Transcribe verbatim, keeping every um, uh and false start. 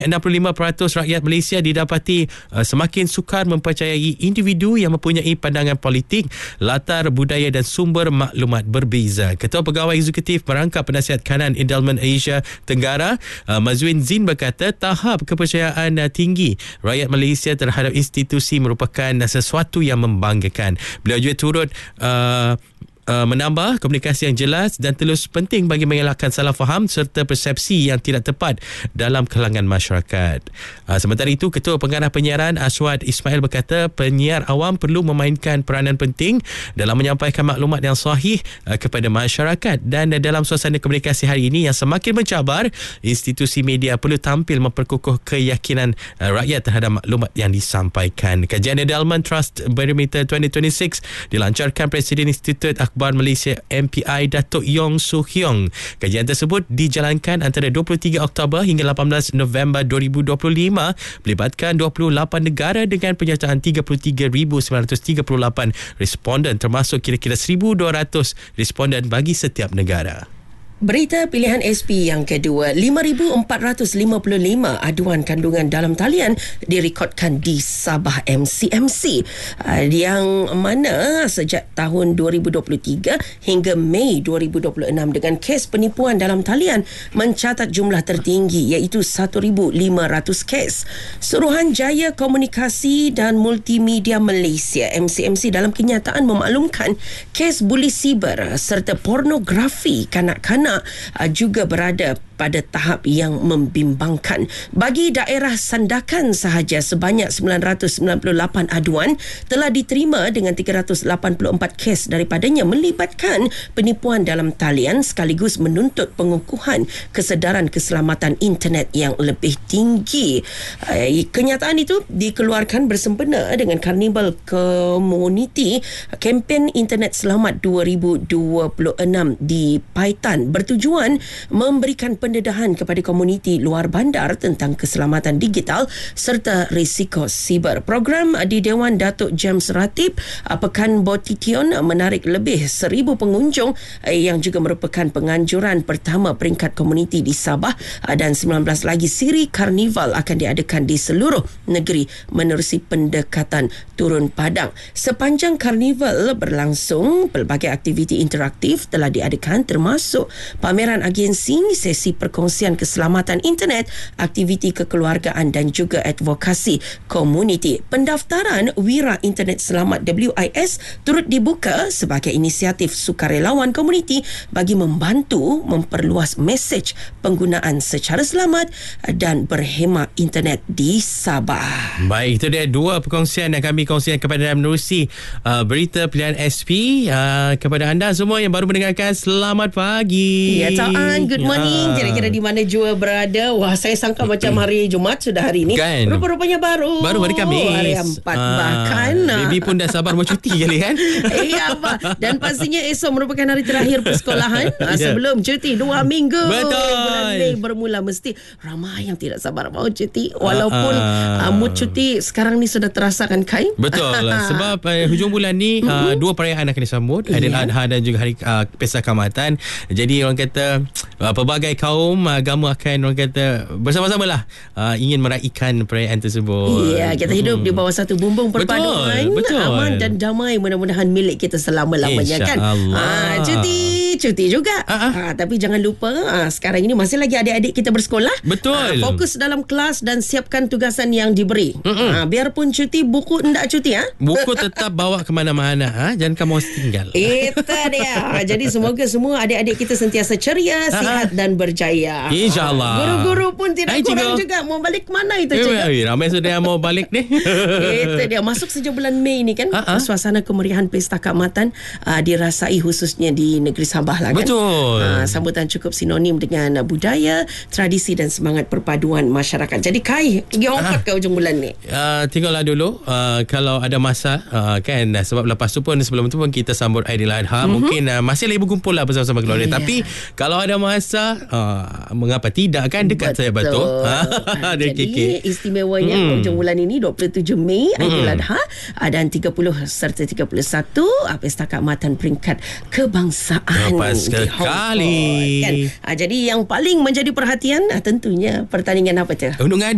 enam puluh lima peratus rakyat Malaysia didapati uh, semakin sukar mempercayai individu yang mempunyai pandangan politik, latar budaya dan sumber maklumat berbeza. Ketua Pegawai Eksekutif Merangkap Penasihat Kanan Endowment Asia Tenggara, uh, Mazwin Zin berkata tahap kepercayaan uh, tinggi rakyat Malaysia terhadap institusi merupakan uh, sesuatu yang membanggakan. Beliau juga turut uh, Uh, menambah komunikasi yang jelas dan telus penting bagi mengelakkan salah faham serta persepsi yang tidak tepat dalam kalangan masyarakat. Uh, sementara itu, Ketua Pengarah Penyiaran Aswad Ismail berkata penyiar awam perlu memainkan peranan penting dalam menyampaikan maklumat yang sahih uh, kepada masyarakat, dan uh, dalam suasana komunikasi hari ini yang semakin mencabar, institusi media perlu tampil memperkukuh keyakinan uh, rakyat terhadap maklumat yang disampaikan. Kajian Endowment Trust Barometer dua ribu dua puluh enam dilancarkan Presiden Institut Akhbar Malaysia M P I Datuk Yong Su Hyong. Kajian tersebut dijalankan antara dua puluh tiga Oktober hingga lapan belas November dua ribu dua puluh lima, melibatkan dua puluh lapan negara dengan penyertaan tiga puluh tiga ribu sembilan ratus tiga puluh lapan responden, termasuk kira-kira seribu dua ratus responden bagi setiap negara. Berita pilihan S P yang kedua, lima ribu empat ratus lima puluh lima aduan kandungan dalam talian direkodkan di Sabah M C M C, yang mana sejak tahun dua ribu dua puluh tiga hingga Mei dua ribu dua puluh enam dengan kes penipuan dalam talian mencatat jumlah tertinggi iaitu satu ribu lima ratus kes. Suruhanjaya Komunikasi dan Multimedia Malaysia M C M C dalam kenyataan memaklumkan kes buli siber serta pornografi kanak-kanak juga berada pada tahap yang membimbangkan. Bagi daerah Sandakan sahaja, sebanyak sembilan ratus sembilan puluh lapan aduan telah diterima dengan tiga ratus lapan puluh empat kes daripadanya melibatkan penipuan dalam talian, sekaligus menuntut pengukuhan kesedaran keselamatan internet yang lebih tinggi. Kenyataan itu dikeluarkan bersempena dengan Karnival Komuniti Kempen Internet Selamat dua ribu dua puluh enam di Paitan, bertujuan memberikan pendedahan kepada komuniti luar bandar tentang keselamatan digital serta risiko siber. Program di Dewan Datuk James Ratib Pekan Botition menarik lebih seribu pengunjung yang juga merupakan penganjuran pertama peringkat komuniti di Sabah, dan sembilan belas lagi siri Karnival akan diadakan di seluruh negeri menerusi pendekatan turun padang. Sepanjang Karnival berlangsung, pelbagai aktiviti interaktif telah diadakan, termasuk pameran agensi, sesi perkongsian keselamatan internet, aktiviti kekeluargaan dan juga advokasi komuniti. Pendaftaran Wira Internet Selamat W I S turut dibuka sebagai inisiatif sukarelawan komuniti bagi membantu memperluas mesej penggunaan secara selamat dan berhemah internet di Sabah. Baik, itu dia dua perkongsian yang kami kongsikan kepada anda menerusi uh, berita pilihan S P. Uh, kepada anda semua yang baru mendengarkan, selamat pagi. Ya, Taan, good morning. Kira-kira di mana jua berada? Wah, saya sangka macam hari Jumaat sudah hari ini. Kan? Rupa-rupanya baru. Baru hari Khamis. Hari empat ah, bahkan. Baby pun dah sabar mau cuti kali kan? Iya, Pak. Dan pastinya esok merupakan hari terakhir persekolahan yeah. sebelum cuti dua minggu. Betul. Bulan Mei bermula, mesti ramai yang tidak sabar mau cuti. Walaupun uh, uh, mood cuti sekarang ni sudah terasa kan, Kai? Betul. Sebab uh, hujung bulan ni uh, dua perayaan akan disambut. Hari yeah. Adha dan juga hari uh, Pesta Kaamatan. Jadi orang kata uh, pelbagai kaum agama akan orang kata bersama-sama lah uh, ingin meraihkan perayaan tersebut. Ya, kita hidup hmm. di bawah satu bumbung perpaduan, betul, betul. aman dan damai, mudah-mudahan milik kita selama-lamanya kan. Ha, cuti, cuti juga. Ha, tapi jangan lupa ha, sekarang ini masih lagi adik-adik kita bersekolah. Betul. Ha, fokus dalam kelas dan siapkan tugasan yang diberi. Ha, biarpun cuti, buku hendak cuti ha. Buku tetap bawa ke mana-mana ha, jangan kamu tinggal. Itu dia. Ha, jadi semoga semua adik-adik kita sentiasa ceria, sihat dan berjaya. InsyaAllah. Guru-guru pun tidak Hai, kurang cikgu. juga. Mau balik mana itu, Cikgu? Eh, ramai sudah mau balik ni. Itu dia. Masuk sejak bulan Mei ni kan, uh-huh. suasana kemeriahan Pesta Kaamatan uh, dirasai khususnya di negeri Sabah lah kan. Betul. Uh, sambutan cukup sinonim dengan uh, budaya, tradisi dan semangat perpaduan masyarakat. Jadi Kai, pergi hongkot uh-huh. ke ujung bulan ni? Uh, tinggallah dulu. Uh, kalau ada masa uh, kan, sebab lepas tu pun sebelum tu pun kita sambut Aidiladha. Uh-huh. Mungkin uh, masih lagi berkumpul lah bersama-sama keluarga. Yeah. Tapi kalau ada masa, uh, mengapa tidak kan, dekat Betul. saya batu. Jadi kekek. Istimewanya hmm. hujung bulan ini dua puluh tujuh Mei hmm. Aidiladha dan tiga puluh serta tiga puluh satu Pesta Kaamatan peringkat kebangsaan lepas di Hong Kong kan. Ha, jadi yang paling menjadi perhatian tentunya pertandingan apa tu? Undungan